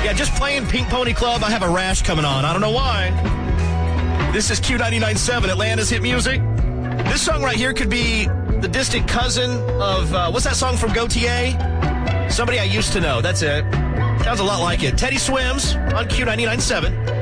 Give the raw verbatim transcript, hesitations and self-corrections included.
Yeah, just playing Pink Pony Club, I have a rash coming on. I don't know why. This is Q ninety-nine point seven, Atlanta's hit music. This song right here could be the distant cousin of, uh, what's that song from Go T A? Somebody I used to know. That's it. Sounds a lot like it. Teddy Swims on Q ninety-nine point seven.